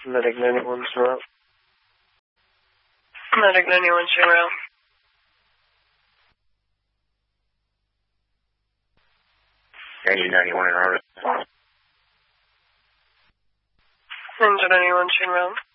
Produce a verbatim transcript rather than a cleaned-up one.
Medic ninety-one, Shinra. Medic ninety-one, Shinra. Engine ninety-one in orbit. Engine ninety-one, Shinra.